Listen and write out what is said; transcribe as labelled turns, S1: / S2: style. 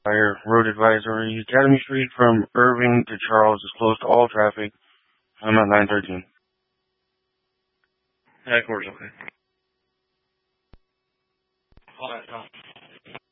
S1: fire. Road advisory. Academy Street from Irving to Charles is closed to all traffic. I'm at 913.
S2: Of course, okay.